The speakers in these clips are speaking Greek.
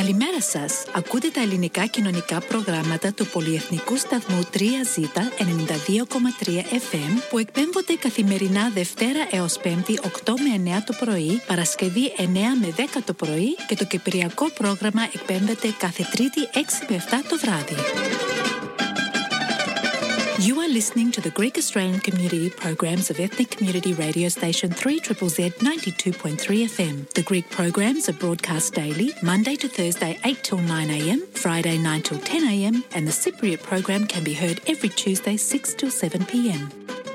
Καλημέρα σας. Ακούτε τα ελληνικά κοινωνικά προγράμματα του πολυεθνικού σταθμού 3Z 92,3 FM που εκπέμπονται καθημερινά Δευτέρα έως Πέμπτη 8 με 9 το πρωί, Παρασκευή 9 με 10 το πρωί και το κυπριακό πρόγραμμα εκπέμπεται κάθε Τρίτη 6 με 7 το βράδυ. You are listening to the Greek Australian community programs of ethnic community radio station 3ZZZ 92.3 FM. The Greek programs are broadcast daily, Monday to Thursday 8 till 9 a.m, Friday 9 till 10 a.m, and the Cypriot program can be heard every Tuesday 6 till 7 p.m.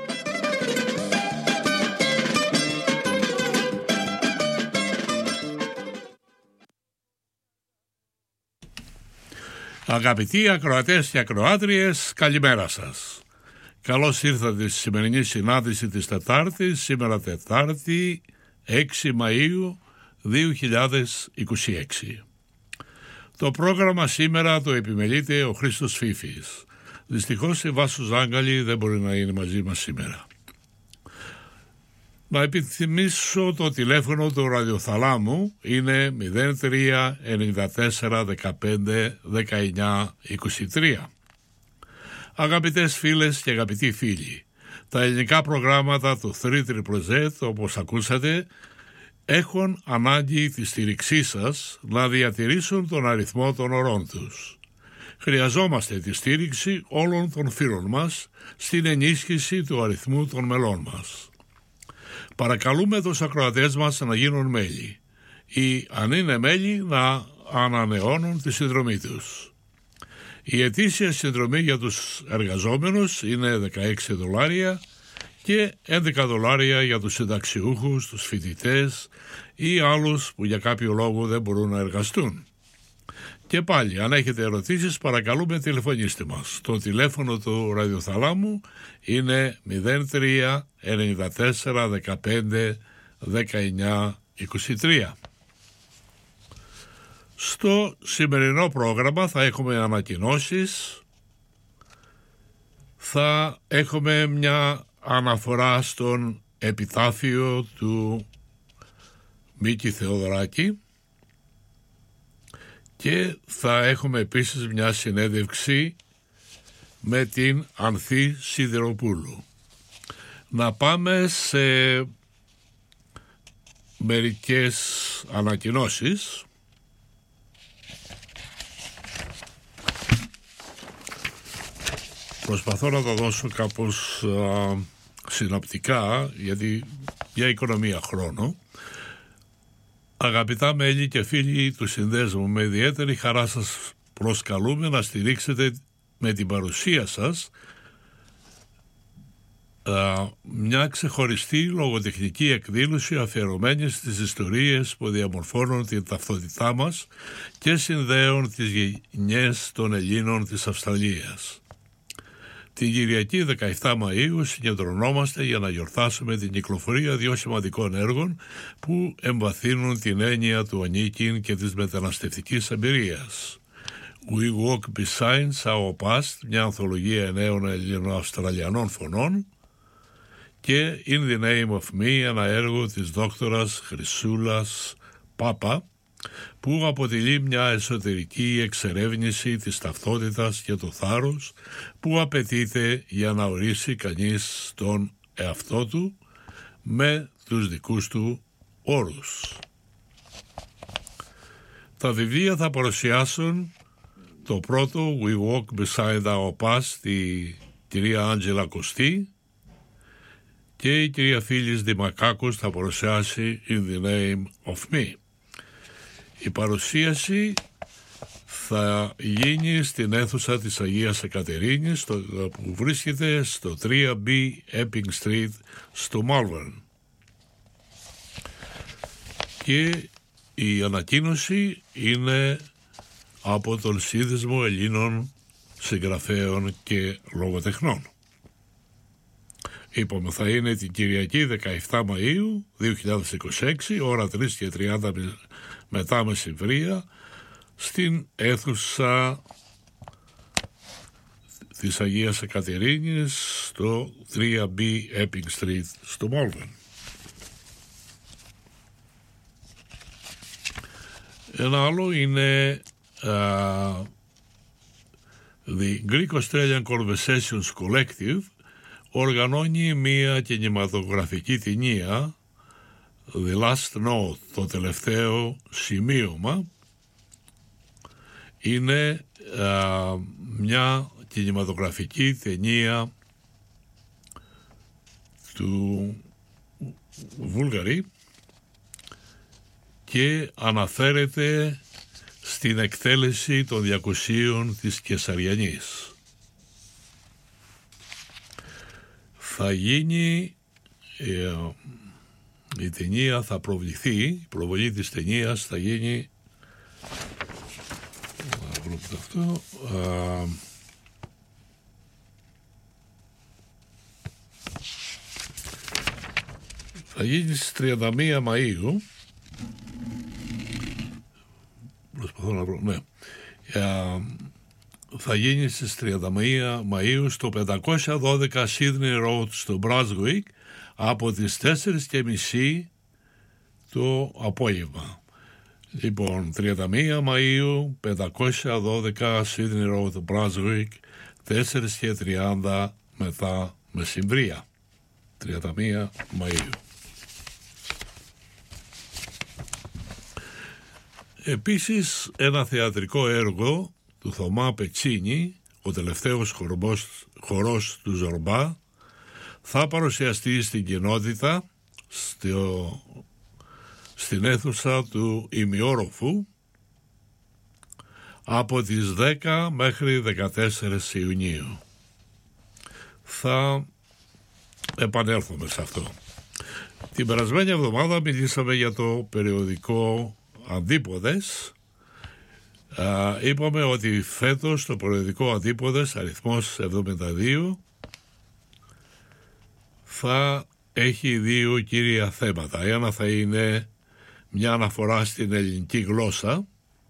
Αγαπητοί ακροατές και ακροάτριες, καλημέρα σας. Καλώς ήρθατε στη σημερινή συνάντηση της Τετάρτης, σήμερα Τετάρτη 6 Μαΐου 2026. Το πρόγραμμα σήμερα το επιμελείται ο Χρήστος Φίφης. Δυστυχώς η Βάσου Ζάγκαλη δεν μπορεί να είναι μαζί μας σήμερα. Να επιθυμίσω το τηλέφωνο του ραδιοθαλάμου είναι 03 94 15 19 23. Αγαπητές φίλες και αγαπητοί φίλοι, τα ελληνικά προγράμματα του 3ZZZ, όπως ακούσατε, έχουν ανάγκη τη στήριξή σας να διατηρήσουν τον αριθμό των ωρών τους. Χρειαζόμαστε τη στήριξη όλων των φίλων μας στην ενίσχυση του αριθμού των μελών μας. Παρακαλούμε τους ακροατές μας να γίνουν μέλη ή αν είναι μέλη να ανανεώνουν τη συνδρομή τους. Η ετήσια συνδρομή για τους εργαζόμενους είναι $16 και $11 για τους συνταξιούχους, τους φοιτητές ή άλλους που για κάποιο λόγο δεν μπορούν να εργαστούν. Και πάλι, αν έχετε ερωτήσεις, παρακαλούμε τηλεφωνήστε μας. Το τηλέφωνο του ραδιοθαλάμου είναι 03 94 15 19 23. Στο σημερινό πρόγραμμα θα έχουμε ανακοινώσεις, θα έχουμε μια αναφορά στον επιτάφιο του Μίκη Θεοδωράκη και θα έχουμε επίσης μια συνέντευξη με την Ανθή Σιδηροπούλου. Να πάμε σε μερικές ανακοινώσεις. Προσπαθώ να το δώσω κάπως συνοπτικά, γιατί για οικονομία χρόνου. Αγαπητά μέλη και φίλοι του συνδέσμου, με ιδιαίτερη χαρά σας προσκαλούμε να στηρίξετε με την παρουσία σας μια ξεχωριστή λογοτεχνική εκδήλωση αφιερωμένη στις ιστορίες που διαμορφώνουν την ταυτότητά μας και συνδέουν τις γενιές των Ελλήνων της Αυστραλίας. Την Κυριακή 17 Μαΐου συγκεντρωνόμαστε για να γιορτάσουμε την κυκλοφορία 2 σημαντικών έργων που εμβαθύνουν την έννοια του ανήκειν και της μεταναστευτικής εμπειρίας. We Walk Beside Our Past, μια ανθολογία νέων Ελληνοαυστραλιανών φωνών, και In the Name of Me, ένα έργο της δόκτορας Χρυσούλας Πάπα, που αποτελεί μια εσωτερική εξερεύνηση της ταυτότητας και του θάρρους που απαιτείται για να ορίσει κανείς τον εαυτό του με τους δικούς του όρους. Τα βιβλία θα παρουσιάσουν το πρώτο We Walk Beside Our Past, η κυρία Άντζελα Κωστή, και η κυρία Φίλης Δημακάκος θα παρουσιάσει In the Name of Me. Η παρουσίαση θα γίνει στην αίθουσα της Αγίας Εκατερίνης που βρίσκεται στο 3B Epping Street στο Malvern. Και η ανακοίνωση είναι από τον Σύνδεσμο Ελλήνων Συγγραφέων και Λογοτεχνών. Είπαμε, θα είναι την Κυριακή 17 Μαΐου 2026, ώρα 3:30 μετά μεσημβρία, στην αίθουσα της Αγίας Εκατερίνης στο 3B Epping Street στο Malvern. Ένα άλλο είναι The Greek Australian Conversations Collective, οργανώνει μία κινηματογραφική ταινία, The Last Note, το τελευταίο σημείωμα. Είναι μια κινηματογραφική ταινία του Βούλγαρη και αναφέρεται στην εκτέλεση των 200 της Κεσαριανής. Θα γίνει, η ταινία θα προβληθεί, η προβολή της ταινίας θα γίνει, αυτό, θα γίνει στις 31 Μαΐου. Προσπαθώ να βρω, ναι. Θα γίνει στις 31 Μαΐου στο 512 Sydney Road στο Brunswick από τις 4:30 το απόγευμα. Λοιπόν, 31 Μαΐου, 512 Sydney Road, Brunswick, 4:30 μετά μεσημβρία. 31 Μαΐου. Επίσης, ένα θεατρικό έργο του Θωμά Πετσίνη, ο τελευταίος χορός του Ζορμπά, θα παρουσιαστεί στην κοινότητα στην αίθουσα του ημιόροφου από τις 10 μέχρι 14 Ιουνίου. Θα επανέλθουμε σε αυτό. Την περασμένη εβδομάδα μιλήσαμε για το περιοδικό Αντίποδες. Είπαμε ότι φέτος το περιοδικό Αντίποδες αριθμός 72 θα έχει δύο κύρια θέματα. Ένα θα είναι μια αναφορά στην ελληνική γλώσσα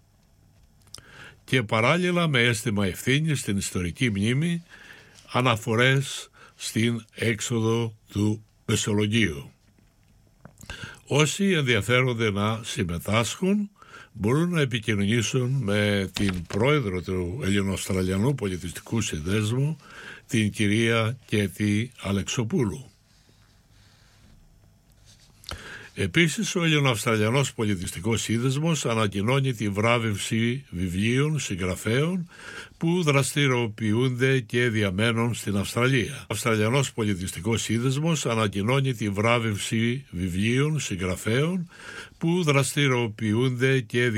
και παράλληλα με αίσθημα ευθύνης στην ιστορική μνήμη αναφορές στην έξοδο του Μεσολογγίου. Όσοι ενδιαφέρονται να συμμετάσχουν μπορούν να επικοινωνήσουν με την πρόεδρο του Ελληνοαυστραλιανού Πολιτιστικού Συνδέσμου, την κυρία Κέτη Αλεξοπούλου. Επίσης, ο Ελληνοαυστραλιανός Πολιτιστικός Σύνδεσμος ανακοινώνει τη βράβευση βιβλίων συγγραφέων που δραστηριοποιούνται και διαμένουν στην Αυστραλία. Ο Αυστραλιανός Πολιτιστικός Σύνδεσμος ανακοινώνει τη βράβευση βιβλίων συγγραφέων που δραστηριοποιούνται και